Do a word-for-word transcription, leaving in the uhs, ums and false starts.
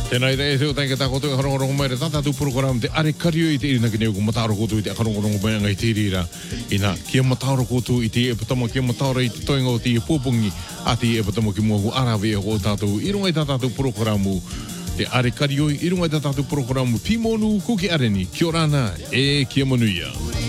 Tēnā i te e teo tainga tā koto i harongorongo mai re tātātou program te are kario i te irina ki neo ko mataoro koto i te harongorongo mai ngai te rira. Ina, kia mataoro koto i te e patama, kia mataoro i te toinga o te e pōpungi, a te e patama ki mua ku arawe e ko tātou. I runga i tātātou programu te are kario i runga i tātātou programu Pimonu ko ki areni. Kia orana e kia manuia.